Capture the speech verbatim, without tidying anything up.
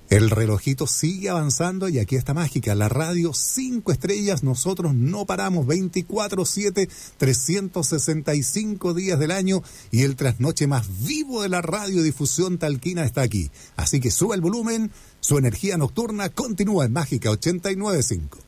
El relojito sigue avanzando y aquí está Mágica, la radio cinco estrellas. Nosotros no paramos veinticuatro siete, trescientos sesenta y cinco días del año, y el trasnoche más vivo de la radiodifusión talquina está aquí. Así que sube el volumen, su energía nocturna continúa en Mágica ochenta y nueve punto cinco.